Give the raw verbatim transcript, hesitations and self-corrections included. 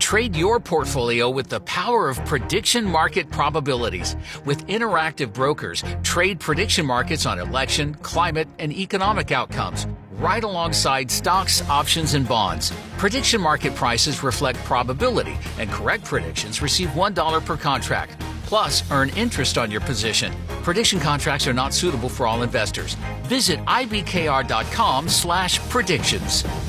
Trade your portfolio with the power of prediction market probabilities. With Interactive Brokers, trade prediction markets on election, climate, and economic outcomes, right alongside stocks, options, and bonds. Prediction market prices reflect probability, and correct predictions receive one dollar per contract. Plus, earn interest on your position. Prediction contracts are not suitable for all investors. Visit ibkr.com slash predictions.